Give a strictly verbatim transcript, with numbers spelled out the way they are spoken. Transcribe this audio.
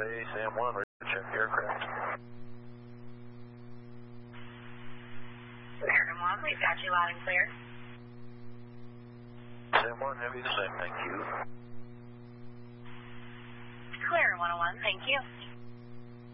Bay, Sam one, check aircraft. Sam one, we've got you loud and clear. Sam one, Heavy the same, thank you. Clear, one oh one, thank you.